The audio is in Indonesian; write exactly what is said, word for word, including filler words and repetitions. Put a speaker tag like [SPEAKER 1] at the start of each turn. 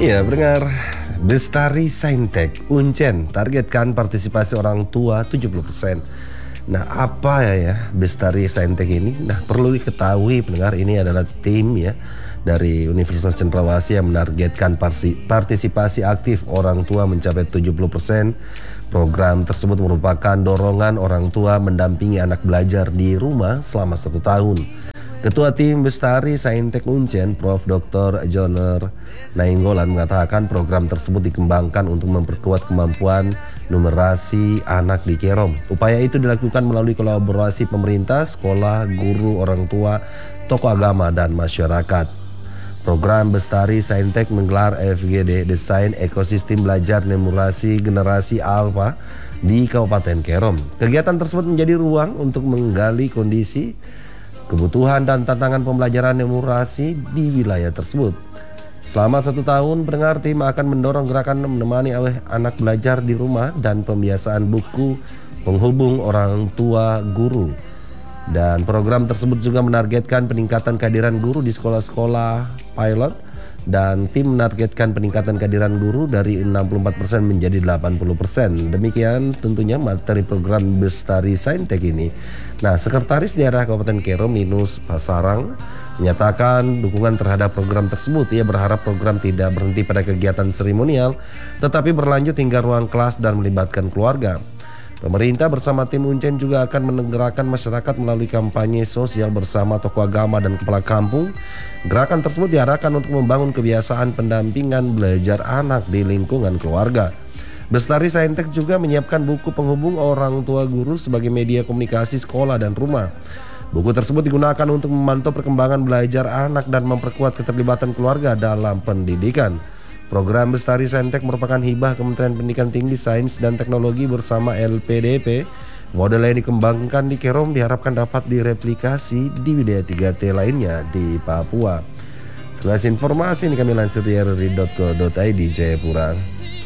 [SPEAKER 1] Iya, pendengar, Bestari Saintek Uncen targetkan partisipasi orang tua tujuh puluh persen. Nah, apa ya ya Bestari Saintek ini? Nah, perlu diketahui pendengar, ini adalah tim ya dari Universitas Cendrawasih yang menargetkan partisipasi aktif orang tua mencapai tujuh puluh persen. Program tersebut merupakan dorongan orang tua mendampingi anak belajar di rumah selama satu tahun. Ketua Tim Bestari Saintek Uncen, Profesor Doktor Joner Nainggolan mengatakan program tersebut dikembangkan untuk memperkuat kemampuan numerasi anak di Kerom. Upaya itu dilakukan melalui kolaborasi pemerintah, sekolah, guru, orang tua, tokoh agama, dan masyarakat. Program Bestari Saintek menggelar F G D Desain Ekosistem Belajar Numerasi Generasi Alpha di Kabupaten Kerom. Kegiatan tersebut menjadi ruang untuk menggali kondisi, kebutuhan dan tantangan pembelajaran numerasi di wilayah tersebut. Selama satu tahun, pendengar, tim akan mendorong gerakan menemani anak belajar di rumah dan pembiasaan buku penghubung orang tua guru. Dan program tersebut juga menargetkan peningkatan kehadiran guru di sekolah-sekolah pilot, dan tim menargetkan peningkatan kehadiran guru dari enam puluh empat persen menjadi delapan puluh persen. Demikian tentunya materi program Bestari Saintek ini. Nah, Sekretaris Daerah Kabupaten Kerom Minus Pasarang menyatakan dukungan terhadap program tersebut. Ia berharap program tidak berhenti pada kegiatan seremonial, tetapi berlanjut hingga ruang kelas dan melibatkan keluarga. Pemerintah bersama tim Uncen juga akan menggerakkan masyarakat melalui kampanye sosial bersama tokoh agama dan kepala kampung. Gerakan tersebut diarahkan untuk membangun kebiasaan pendampingan belajar anak di lingkungan keluarga. Bestari Saintek juga menyiapkan buku penghubung orang tua guru sebagai media komunikasi sekolah dan rumah. Buku tersebut digunakan untuk memantau perkembangan belajar anak dan memperkuat keterlibatan keluarga dalam pendidikan. Program Bestari Saintek merupakan hibah Kementerian Pendidikan Tinggi, Sains dan Teknologi bersama L P D P. Model yang dikembangkan di Kerom diharapkan dapat direplikasi di wilayah tiga T lainnya di Papua. Sekilas informasi ini kami lansir dari r r i dot co dot i d Jayapura.